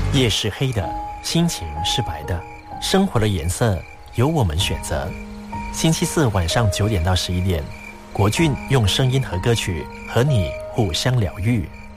夜是黑的，心情是白的，生活的颜色由我们选择。星期四晚上9点到11点，国俊用声音和歌曲和你互相疗愈。